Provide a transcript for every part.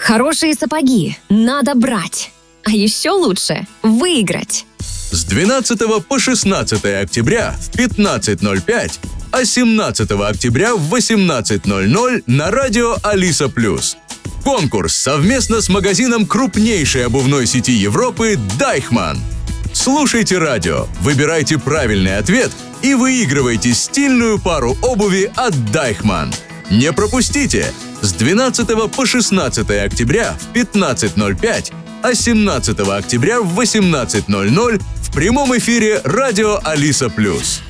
Хорошие сапоги надо брать. А еще лучше выиграть. С 12 по 16 октября в 15:05, а 17 октября в 18:00 на радио Алиса Плюс. Конкурс совместно с магазином крупнейшей обувной сети Европы «Дайхман». Слушайте радио, выбирайте правильный ответ и выигрывайте стильную пару обуви от «Дайхман». Не пропустите! С 12 по 16 октября в 15:05, а 17 октября в 18:00 в прямом эфире радио Алиса Плюс.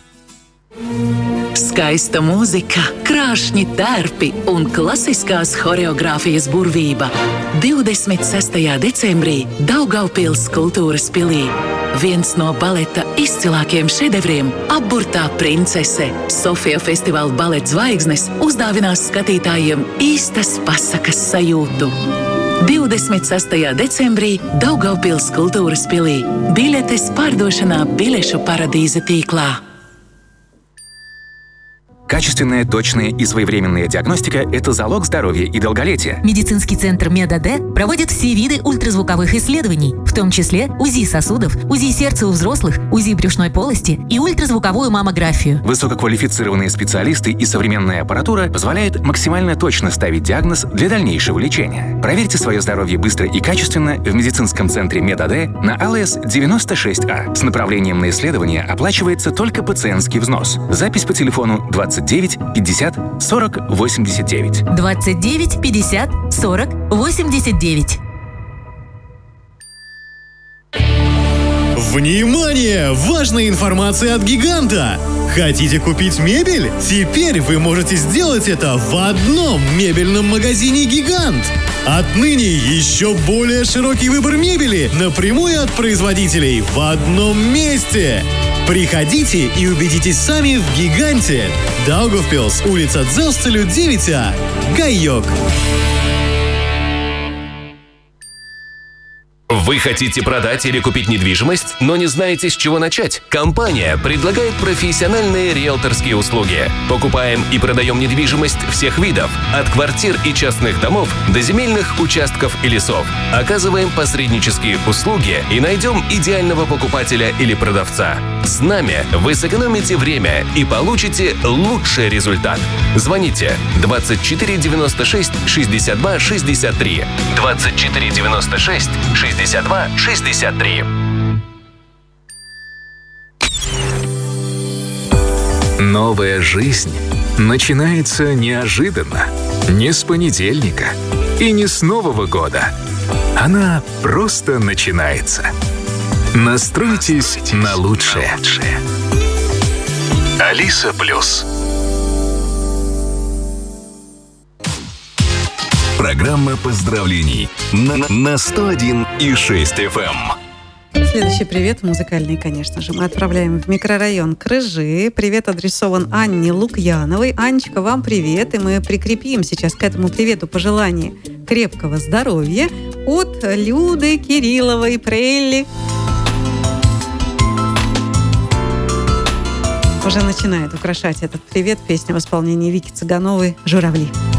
Skaista mūzika, krāšņi tērpi un klasiskās choreogrāfijas burvība. 26. decembrī Daugavpils kultūras pilī. Viens no baleta izcilākiem šedevriem – Apburtā princese. Sofija festivāla baleta zvaigznes uzdāvinās skatītājiem īstas pasakas sajūtu. 26. decembrī Daugavpils kultūras pilī. Biļetes pārdošanā Biļešu paradīze tīklā. Качественная, точная и своевременная диагностика – это залог здоровья и долголетия. Медицинский центр МедАД проводит все виды ультразвуковых исследований, в том числе УЗИ сосудов, УЗИ сердца у взрослых, УЗИ брюшной полости и ультразвуковую маммографию. Высококвалифицированные специалисты и современная аппаратура позволяют максимально точно ставить диагноз для дальнейшего лечения. Проверьте свое здоровье быстро и качественно в медицинском центре МедАД на АЛС 96А. С направлением на исследование оплачивается только пациентский взнос. Запись по телефону 29 50 40 89. 29 50 40 89. Внимание! Важная информация от «Гиганта». Хотите купить мебель? Теперь вы можете сделать это в одном мебельном магазине «Гигант». Отныне еще более широкий выбор мебели напрямую от производителей в одном месте. Приходите и убедитесь сами в «Гиганте». Даугавпилс, улица Дзелстелю, 9А. Гайок. Вы хотите продать или купить недвижимость, но не знаете, с чего начать? Компания предлагает профессиональные риэлторские услуги. Покупаем и продаем недвижимость всех видов, от квартир и частных домов до земельных участков и лесов. Оказываем посреднические услуги и найдем идеального покупателя или продавца. С нами вы сэкономите время и получите лучший результат. Звоните 24 96 62 63. 24 96 62 63. Новая жизнь начинается неожиданно. Не с понедельника и не с Нового года. Она просто начинается. Настройтесь на лучшее. Алиса Плюс. Программа поздравлений на 101,6 FM. Следующий привет, музыкальный, конечно же, мы отправляем в микрорайон Крыжи. Привет адресован Анне Лукьяновой. Анечка, вам привет. И мы прикрепим сейчас к этому привету пожелание крепкого здоровья от Люды Кирилловой Прелли. Уже начинает украшать этот привет песня в исполнении Вики Цыгановой «Журавли».